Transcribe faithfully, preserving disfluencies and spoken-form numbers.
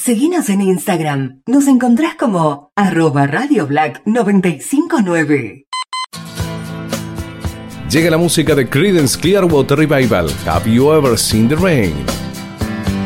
Seguinos en Instagram. Nos encontrás como arroba Radio Black noventa y cinco nueve. Llega la música de Creedence Clearwater Revival. Have You Ever Seen the Rain?